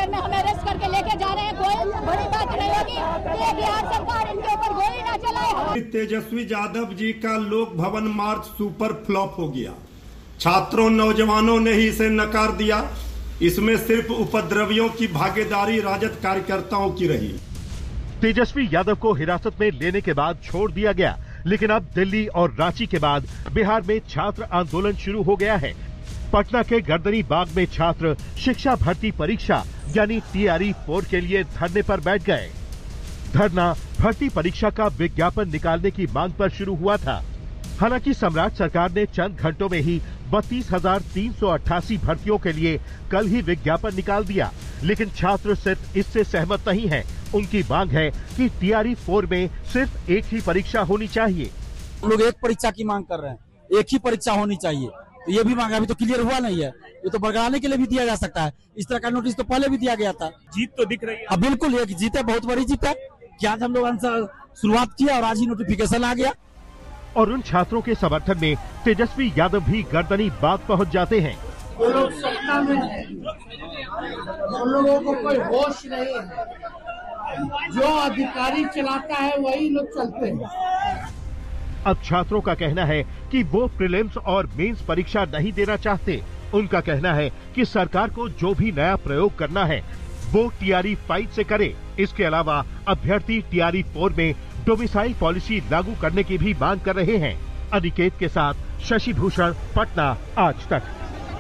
देर में हमें अरेस्ट करके लेके जा रहे हैं। कोई बड़ी बात नहीं होगी कि बिहार सरकार इनके ऊपर गोली ना चलाए। तेजस्वी यादव जी का लोक भवन मार्च सुपर फ्लॉप हो गया। छात्रों नौजवानों ने ही इसे नकार दिया। इसमें सिर्फ उपद्रवियों की भागीदारी राजद कार्यकर्ताओं की रही। तेजस्वी यादव को हिरासत में लेने के बाद छोड़ दिया गया, लेकिन अब दिल्ली और रांची के बाद बिहार में छात्र आंदोलन शुरू हो गया है। पटना के गर्दनी बाग में छात्र शिक्षा भर्ती परीक्षा यानी TRE 4 के लिए धरने पर बैठ गए। धरना भर्ती परीक्षा का विज्ञापन निकालने की मांग पर शुरू हुआ था। हालांकि सम्राट सरकार ने चंद घंटों में ही 32,388 भर्तियों के लिए कल ही विज्ञापन निकाल दिया, लेकिन छात्र सिर्फ इससे सहमत नहीं हैं। उनकी मांग है कि TRE 4 में सिर्फ एक ही परीक्षा होनी चाहिए। हम लोग एक परीक्षा की मांग कर रहे हैं, एक ही परीक्षा होनी चाहिए। तो ये भी मांग अभी तो क्लियर हुआ नहीं है, ये तो बरगलाने के लिए भी दिया जा सकता है। इस तरह का नोटिस तो पहले भी दिया गया था। जीत तो दिख रही है। बिल्कुल ये जीत है, बहुत बड़ी जीत है कि आज हम लोग शुरुआत किया और आज ही नोटिफिकेशन आ गया। और उन छात्रों के समर्थन में तेजस्वी यादव भी गर्दनी बाग पहुंच जाते हैं। वो लोग सत्ता में हैं, उन लोगों को कोई होश नहीं है। जो अधिकारी चलाता है वही लोग चलते हैं। अब छात्रों का कहना है कि वो प्रीलिम्स और मेंस परीक्षा नहीं देना चाहते। उनका कहना है कि सरकार को जो भी नया प्रयोग करना है वो TRE 5 से करे। इसके अलावा अभ्यर्थी TRE 4 में डोमिसाइल पॉलिसी लागू करने की भी मांग कर रहे हैं। अनिकेत के साथ शशि भूषण, पटना, आज तक।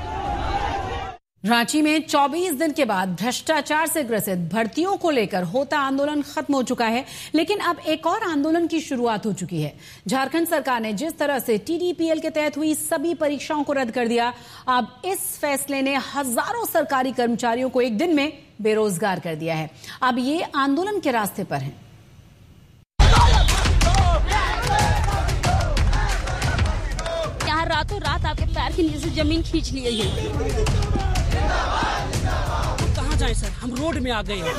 रांची में 24 दिन के बाद भ्रष्टाचार से ग्रसित भर्तियों को लेकर होता आंदोलन खत्म हो चुका है, लेकिन अब एक और आंदोलन की शुरुआत हो चुकी है। झारखंड सरकार ने जिस तरह से TDPL के तहत हुई सभी परीक्षाओं को रद्द कर दिया, अब इस फैसले ने हजारों सरकारी कर्मचारियों को एक दिन में बेरोजगार कर दिया है। अब ये आंदोलन के रास्ते पर हैं। यहाँ रातों रात आपके पैर के नीचे से जमीन खींच ली है। कहाँ जाए सर, हम रोड में आ गए हैं।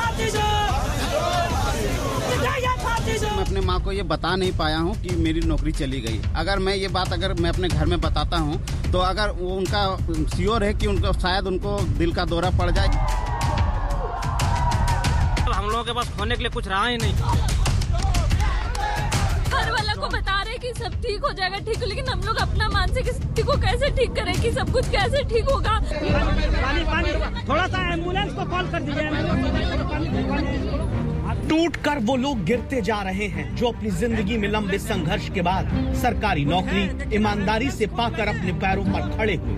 मैं अपने माँ को ये बता नहीं पाया हूँ कि मेरी नौकरी चली गई। अगर मैं ये बात मैं अपने घर में बताता हूँ तो अगर वो उनका श्योर है कि उनको शायद उनको दिल का दौरा पड़ जाए। हम लोगों के पास खोने के लिए कुछ रहा ही नहीं। घर वाला को बता रहे कि सब ठीक हो जाएगा, ठीक हो, लेकिन हम लोग अपना मानसिक स्थिति को कैसे ठीक करें कि सब कुछ कैसे ठीक होगा। पानी, थोड़ा सा एम्बुलेंस को कॉल कर दीजिए। टूट कर वो लोग गिरते जा रहे हैं जो अपनी जिंदगी में लंबे संघर्ष के बाद सरकारी नौकरी ईमानदारी से पाकर अपने पैरों पर खड़े हुए।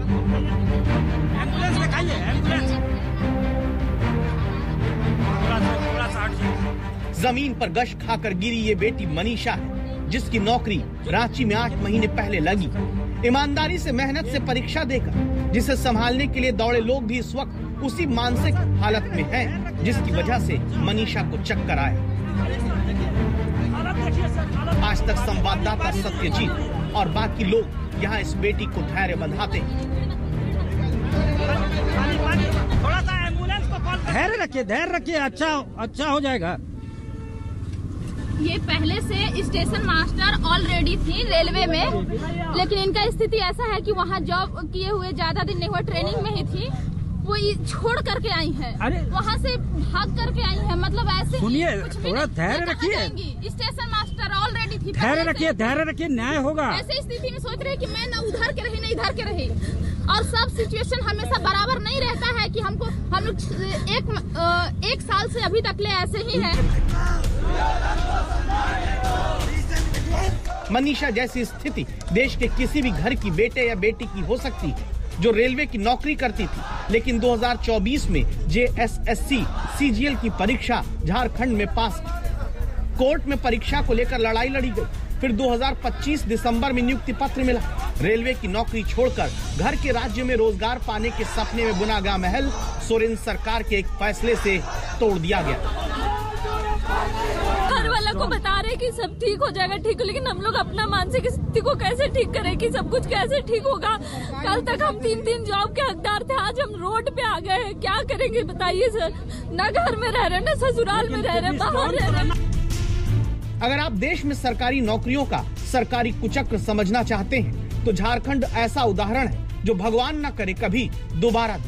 जमीन पर गश खाकर गिरी ये बेटी मनीषा है, जिसकी नौकरी रांची में 8 महीने पहले लगी। ईमानदारी से मेहनत से परीक्षा देकर जिसे संभालने के लिए दौड़े लोग भी इस वक्त उसी मानसिक हालत में हैं, जिसकी वजह से मनीषा को चक्कर आया। आज तक संवाददाता सत्यजीत और बाकी लोग यहाँ इस बेटी को धैर्य बंधाते हैं। धैर्य रखिए, अच्छा हो जाएगा। ये पहले से स्टेशन मास्टर ऑलरेडी थी रेलवे में, लेकिन इनका स्थिति ऐसा है कि वहाँ जॉब किए हुए ज्यादा दिन नहीं हुआ, ट्रेनिंग में ही थी, वो छोड़ करके आई है, वहाँ से भाग करके आई है। मतलब ऐसे सुनिए, थोड़ा धैर्य रखिए। स्टेशन मास्टर ऑलरेडी थी। धैर्य रखिए, न्याय होगा। ऐसे स्थिति में सोच रहे कि मैं न उधर के रही न इधर के रही, और सब सिचुएशन हमेशा बराबर नहीं रहता है कि हम लोग एक साल से अभी तक ले ऐसे ही है। मनीषा जैसी स्थिति देश के किसी भी घर की बेटे या बेटी की हो सकती है, जो रेलवे की नौकरी करती थी, लेकिन 2024 में JSSC CGL की परीक्षा झारखंड में पास की। कोर्ट में परीक्षा को लेकर लड़ाई लड़ी गई, फिर 2025 दिसंबर में नियुक्ति पत्र मिला। रेलवे की नौकरी छोड़कर घर के राज्य में रोजगार पाने के सपने में बुना गया महल सोरेन सरकार के एक फैसले से तोड़ दिया गया। घर वाला को बता रहे कि सब ठीक हो जाएगा, ठीक हो, लेकिन हम लोग अपना मानसिक स्थिति को कैसे ठीक करें कि सब कुछ कैसे ठीक होगा। कल तक हम 3 जॉब के हकदार थे, आज हम रोड पे आ गए हैं, क्या करेंगे बताइए सर। न घर में रह रहे, न ससुराल में रह रहे, बाहर रह रहे। अगर आप देश में सरकारी नौकरियों का सरकारी कुचक्र समझना चाहते हैं तो झारखंड ऐसा उदाहरण है जो भगवान न करे कभी दोबारा